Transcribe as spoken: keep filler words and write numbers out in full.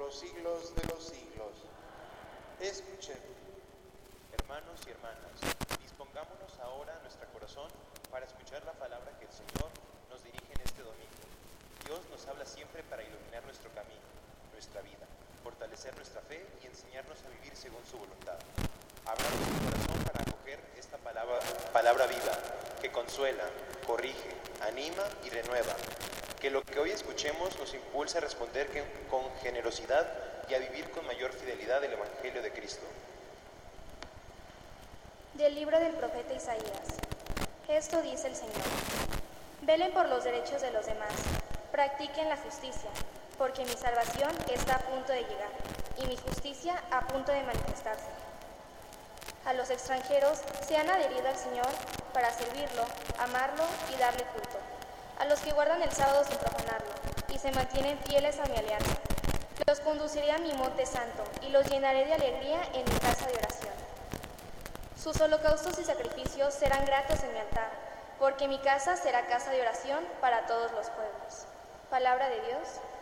los siglos de los siglos. Escuchemos. Hermanos y hermanas, dispongámonos ahora nuestro corazón para escuchar la palabra que el Señor nos dirige en este domingo. Dios nos habla siempre para iluminar nuestro camino, nuestra vida, fortalecer nuestra fe y enseñarnos a vivir según su voluntad. Abramos el corazón para acoger esta palabra, palabra viva, que consuela, corrige, anima y renueva. Que lo que hoy escuchemos nos impulse a responder con generosidad y a vivir con mayor fidelidad el Evangelio de Cristo. Del libro del profeta Isaías. Esto dice el Señor: velen por los derechos de los demás, practiquen la justicia, porque mi salvación está a punto de llegar, y mi justicia a punto de manifestarse. A los extranjeros se han adherido al Señor para servirlo, amarlo y darle culto. A los que guardan el sábado sin profanarlo, y se mantienen fieles a mi alianza. Los conduciré a mi monte santo, y los llenaré de alegría en mi casa de oración. Sus holocaustos y sacrificios serán gratos en mi altar, porque mi casa será casa de oración para todos los pueblos. Palabra de Dios.